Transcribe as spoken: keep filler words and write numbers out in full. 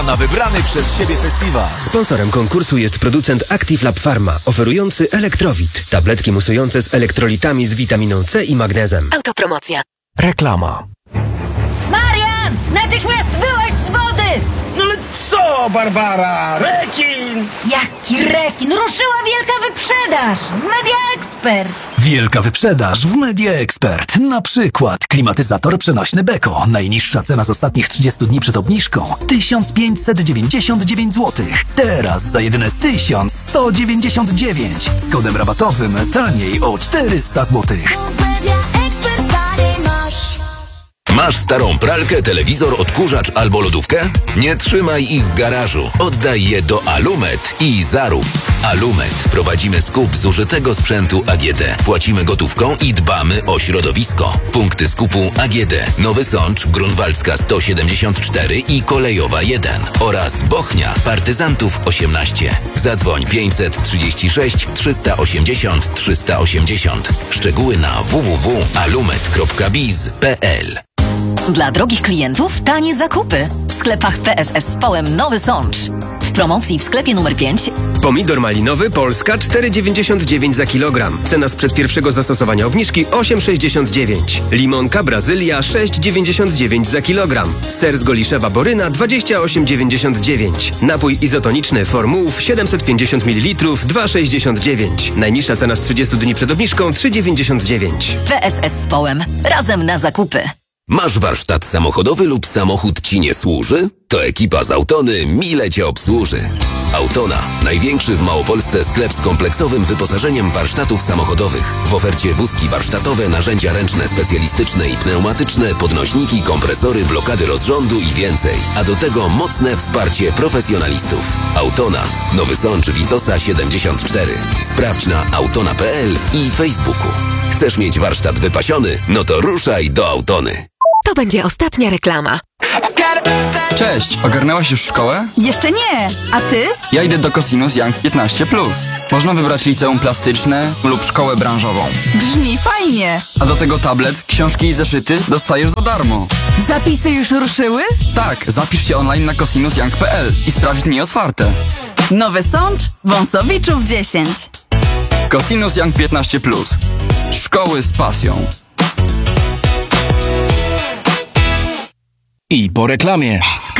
na wybrany przez siebie festiwal. Sponsorem konkursu jest producent Active Lab Pharma, oferujący Elektrowit. Tabletki musujące z elektrolitami z witaminą C i magnezem. Autopromocja. Reklama. Marian! Natychmiast wyłaź z wody! No ale co, Barbara? Rekin! Jaki rekin? Ruszyła wielka wyprzedaż w Media Expert. Wielka wyprzedaż w Media Expert. Na przykład klimatyzator przenośny Beko. Najniższa cena z ostatnich trzydziestu dni przed obniżką tysiąc pięćset dziewięćdziesiąt dziewięć złotych. Teraz za jedyne tysiąc sto dziewięćdziesiąt dziewięć. Z kodem rabatowym taniej o czterysta złotych. Masz starą pralkę, telewizor, odkurzacz albo lodówkę? Nie trzymaj ich w garażu. Oddaj je do Alumet i zarób. Alumet. Prowadzimy skup zużytego sprzętu A G D. Płacimy gotówką i dbamy o środowisko. Punkty skupu A G D. Nowy Sącz, Grunwaldzka sto siedemdziesiąt cztery i Kolejowa jeden. Oraz Bochnia, Partyzantów osiemnaście. Zadzwoń pięćset trzydzieści sześć trzysta osiemdziesiąt trzysta osiemdziesiąt. Szczegóły na w w w kropka alumet kropka biz kropka p l. Dla drogich klientów tanie zakupy. W sklepach P S S z Połem Nowy Sącz. W promocji w sklepie numer pięć. Pomidor malinowy Polska cztery dziewięćdziesiąt dziewięć za kilogram. Cena sprzed pierwszego zastosowania obniżki osiem sześćdziesiąt dziewięć. Limonka Brazylia sześć dziewięćdziesiąt dziewięć za kilogram. Ser z Goliszewa Boryna dwadzieścia osiem dziewięćdziesiąt dziewięć. Napój izotoniczny Formułów siedemset pięćdziesiąt mililitrów dwa sześćdziesiąt dziewięć. Najniższa cena z trzydziestu dni przed obniżką trzy dziewięćdziesiąt dziewięć. P S S z Połem. Razem na zakupy. Masz warsztat samochodowy lub samochód Ci nie służy? To ekipa z Autony mile Cię obsłuży. Autona. Największy w Małopolsce sklep z kompleksowym wyposażeniem warsztatów samochodowych. W ofercie wózki warsztatowe, narzędzia ręczne, specjalistyczne i pneumatyczne, podnośniki, kompresory, blokady rozrządu i więcej. A do tego mocne wsparcie profesjonalistów. Autona. Nowy Sącz, Witosa siedemdziesiąt cztery. Sprawdź na autona kropka p l i Facebooku. Chcesz mieć warsztat wypasiony? No to ruszaj do Autony. To będzie ostatnia reklama. Cześć, ogarnęłaś już szkołę? Jeszcze nie, a ty? Ja idę do Cosinus Young piętnaście plus. Można wybrać liceum plastyczne lub szkołę branżową. Brzmi fajnie. A do tego tablet, książki i zeszyty dostajesz za darmo. Zapisy już ruszyły? Tak, zapisz się online na cosinus young kropka p l i sprawdź dni otwarte. Nowy Sącz, Wąsowiczów dziesięć. Cosinus Young piętnaście plus. Szkoły z pasją. I po reklamie.